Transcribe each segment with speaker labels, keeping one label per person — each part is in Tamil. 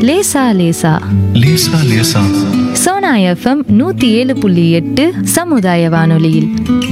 Speaker 1: லேசா லேசா
Speaker 2: லேசா லேசா.
Speaker 1: சோனா எஃப்எம் 107.8 சமுதாய வானொலியில்.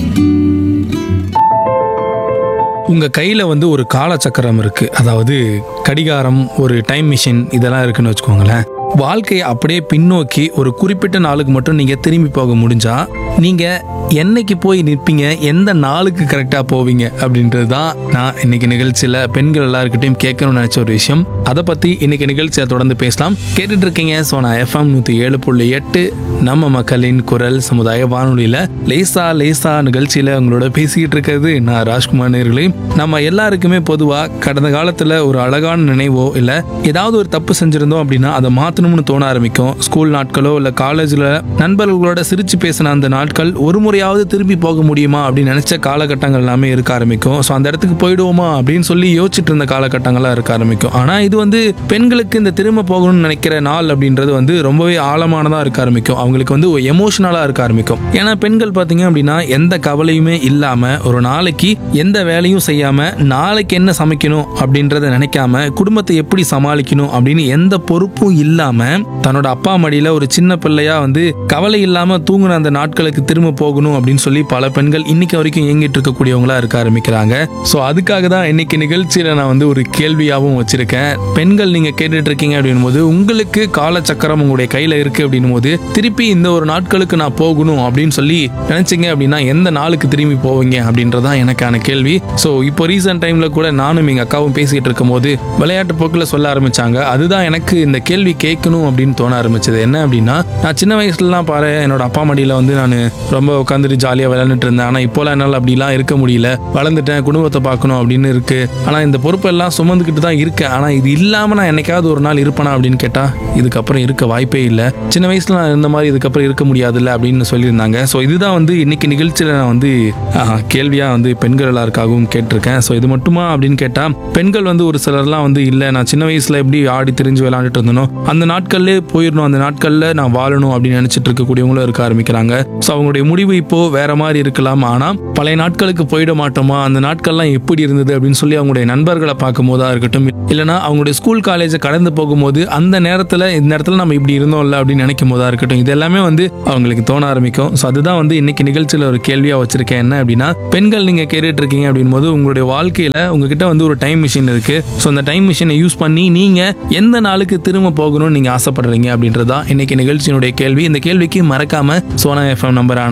Speaker 3: உங்க கையில வந்து ஒரு காலச்சக்கரம் இருக்கு, அதாவது கடிகாரம், ஒரு டைம் மிஷின் இதெல்லாம் இருக்குன்னு வச்சுக்கோங்களேன். வாழ்க்கையை அப்படியே பின்னோக்கி ஒரு குறிப்பிட்ட நாளுக்கு மட்டும் நீங்க திரும்பி போக முடிஞ்சா நீங்க என்னைக்கு போய் நிற்பீங்க, எந்த நாளுக்கு கரெக்டா போவீங்க அப்படின்றது தான் நான் இன்னைக்கு நிகழ்ச்சியில பெண்கள் எல்லாருக்கிட்டையும் கேட்கணும்னு நினைச்ச ஒரு விஷயம். அதை பத்தி இன்னைக்கு நிகழ்ச்சியை தொடர்ந்து பேசலாம். கேட்டுட்டு இருக்கீங்க சோனா எஃப்எம் 107.8 நம்ம மக்களின் குரல் சமுதாய வானொலியில லேசா லேசா நிகழ்ச்சியில உங்களோட பேசிக்கிட்டு இருக்கிறது நான் ராஜ்குமார். நேயர்களே, நம்ம எல்லாருக்குமே பொதுவா கடந்த காலத்துல ஒரு அழகான நினைவோ இல்ல ஏதாவது ஒரு தப்பு செஞ்சிருந்தோம் அப்படின்னா அதை மாத்தணும்னு தோண ஆரம்பிக்கும். ஸ்கூல் நாட்களோ இல்ல காலேஜ்ல நண்பர்களோட சிரிச்சு பேசின அந்த நாட்கள் ஒரு முறையாவது திரும்பி போக முடியுமா அப்படின்னு நினைச்ச காலகட்டங்கள் எல்லாமே இருக்க ஆரம்பிக்கும். ஸோ அந்த இடத்துக்கு போயிடுவோமா அப்படின்னு சொல்லி யோசிச்சுட்டு இருந்த காலகட்டங்கள்லாம் இருக்க ஆரம்பிக்கும். ஆனா இது வந்து பெண்களுக்கு இந்த திரும்ப போகணும்னு நினைக்கிற நாள் அப்படின்றது வந்து ரொம்பவே ஆழமானதா இருக்க ஆரம்பிக்கும். அவங்களுக்கு வந்து எமோஷனலா இருக்க ஆரம்பிக்கும். ஏன்னா பெண்கள் பாத்தீங்க அப்படின்னா எந்த கவலையுமே இல்லாம ஒரு நாளைக்கு எந்த வேலையும் செய்யாம நாளைக்கு என்ன சமைக்கணும் அப்படின்றத நினைக்காம குடும்பத்தை எப்படி சமாளிக்கணும் அப்படின்னு எந்த பொறுப்பும் இல்லாம தன்னோட அப்பா மடியில ஒரு சின்ன பிள்ளையா வந்து கவலை இல்லாம தூங்குன அந்த நாட்களுக்கு திரும்ப போகணும் அப்படின்னு சொல்லி பல பெண்கள் இன்னைக்கு வரைக்கும் இயங்கிட்டு இருக்கக்கூடியவங்களா இருக்க ஆரம்பிக்கிறாங்க. ஸோ அதுக்காக தான் இன்னைக்கு நிகழ்ச்சியில நான் வந்து ஒரு கேள்வியாகவும் வச்சிருக்கேன். பெண்கள் நீங்க கேட்டுட்டு இருக்கீங்க அப்படின் போது உங்களுக்கு காலச்சக்கரம் உங்களுடைய கையில இருக்கு அப்படின் போது திருப்பி இந்த ஒரு நாட்களுக்கு நான் போகணும் அப்படின்னு சொல்லி நினைச்சீங்க அப்படின்னா எந்த நாளுக்கு திரும்பி போவீங்க அப்படின்றதான் எனக்கான கேள்வி. ஸோ இப்போ ரீசன்ட் டைம்ல கூட நானும் எங்க அக்காவும் பேசிட்டு இருக்கும் போது விளையாட்டு போக்குல சொல்ல ஆரம்பிச்சாங்க. அதுதான் எனக்கு இந்த கேள்வி கேட்கணும் அப்படின்னு தோண ஆரம்பிச்சது. என்ன அப்படின்னா, நான் சின்ன வயசுலலாம் பாரு என்னோட அப்பா மடியில வந்து நான் ரொம்ப உட்காந்துட்டு ஜாலியாக விளையாண்டுட்டு இருந்தேன். ஆனால் இப்போலாம் என்னால் அப்படிலாம் இருக்க முடியல, வளர்ந்துட்டேன், குடும்பத்தை பார்க்கணும் அப்படின்னு இருக்கு. ஆனால் இந்த பொறுப்பெல்லாம் சுமந்துக்கிட்டு தான் இருக்கேன். ஆனால் இது இல்லாமல் நான் என்னைக்காவது ஒரு நாள் இருப்பேனா அப்படின்னு கேட்டால் இதுக்கப்புறம் இருக்க வாய்ப்பே இல்லை. சின்ன வயசுல நான் இருந்த மாதிரி இதுக்கப்புறம் இருக்க முடியாதுல்ல அப்படின்னு சொல்லியிருந்தாங்க. ஸோ இதுதான் வந்து இன்னைக்கு நிகழ்ச்சியில் நான் வந்து கேள்வியாக வந்து பெண்கள் எல்லாருக்காகவும் கேட்டிருக்கேன். ஸோ இது மட்டுமா அப்படின்னு கேட்டால் பெண்கள் வந்து ஒரு சிலர்லாம் வந்து இல்லை, நான் சின்ன வயசுல எப்படி ஆடி திரிஞ்சு விளையாண்டுட்டு இருந்தனோ அந்த நாட்கள்லேயே போயிடணும், அந்த நாட்களில் நான் வாழணும் அப்படின்னு நினைச்சிட்டு இருக்கக்கூடியவங்களும் இருக்க ஆரம்பிக்கிறாங்க. ஸோ அவங்களுடைய முடிவு இப்போ வேற மாதிரி இருக்கலாம். ஆனா பழைய நாட்களுக்கு போயிட மாட்டோமா, அந்த நாட்கள்லாம் எப்படி இருந்தது அப்படின்னு சொல்லி அவங்களுடைய நண்பர்களை பார்க்கும் போதா இருக்கட்டும், இல்லைனா அவங்களுடைய ஸ்கூல் காலேஜை கடந்து போகும்போது அந்த நேரத்துல இந்த இடத்துல நம்ம இப்படி இருந்தோம்ல அப்படின்னு நினைக்கும் போதா இருக்கட்டும், இது எல்லாமே வந்து அவங்களுக்கு தோண ஆரம்பிக்கும். ஸோ அதுதான் வந்து இன்னைக்கு நிகழ்ச்சியில ஒரு கேள்வியா வச்சிருக்கேன். என்ன அப்படின்னா, பெண்கள் நீங்க கேட்டுட்டு இருக்கீங்க அப்படின் போது உங்களுடைய வாழ்க்கையில உங்ககிட்ட வந்து ஒரு டைம் மிஷின் இருக்கு. ஸோ அந்த டைம் மிஷினை யூஸ் பண்ணி நீங்க எந்த நாளுக்கு திரும்ப போகணும்னு நீங்க ஆசைப்படுறீங்க அப்படின்றதா இன்னைக்கு நிகழ்ச்சியினுடைய கேள்வி. இந்த கேள்விக்கு மறக்காம சோனா எஃப்எம் நம்பரான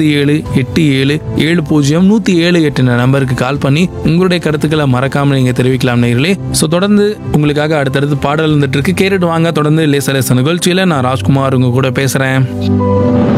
Speaker 3: 9787070178 நம்பருக்கு கால் பண்ணி உங்களுடைய கருத்துக்களை மறக்காம நீங்க தெரிவிக்கலாம் நேயர்களே. ஸோ தொடர்ந்து உங்களுக்காக அடுத்தடுத்து பாடல் இருந்துட்டு இருக்கு, கேட்டுட்டு வாங்க. தொடர்ந்து லேசா லேசா நிகழ்ச்சியில நான் ராஜ்குமார் உங்க கூட பேசுறேன்.